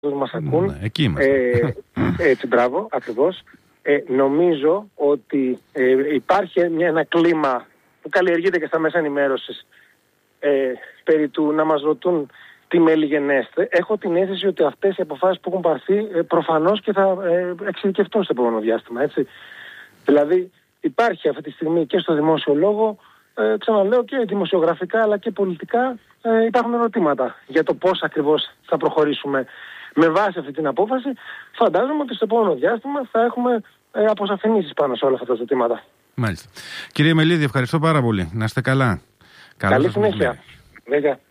μας ακούν. Εκεί είμαστε. Έτσι, μπράβο, ακριβώς. Νομίζω ότι υπάρχει ένα κλίμα που καλλιεργείται και στα μέσα ενημέρωσης περί του να μας ρωτούν τι μέλη γενέστε. Έχω την αίσθηση ότι αυτές οι αποφάσεις που έχουν πάρθει προφανώς και θα εξειδικευτούν στο επόμενο διάστημα. Έτσι. Δηλαδή υπάρχει αυτή τη στιγμή και στο δημόσιο λόγο, ξαναλέω, και δημοσιογραφικά αλλά και πολιτικά υπάρχουν ερωτήματα για το πώς ακριβώς θα προχωρήσουμε με βάση αυτή την απόφαση. Φαντάζομαι ότι στο επόμενο διάστημα θα έχουμε αποσαφηνήσεις πάνω σε όλα αυτά τα ζητήματα. Μάλιστα. Κύριε Μελίδη, ευχαριστώ πάρα πολύ. Να είστε καλά. Καλή συνέχεια.